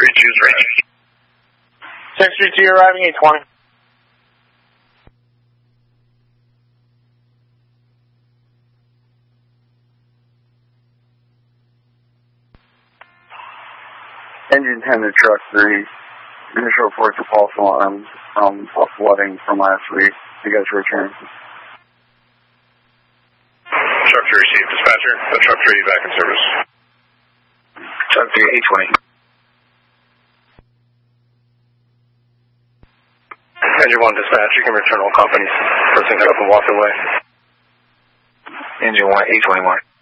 632 is ready. 632 arriving 820. Engine 10 to truck 3. Initial reports of false alarms from flooding from last week. You guys return. Truck 3 received. Dispatcher, the truck 3 back in service. Truck 3, 820. Engine 1 dispatch, you can return all companies. Person got up and walked away. Engine 1, 821.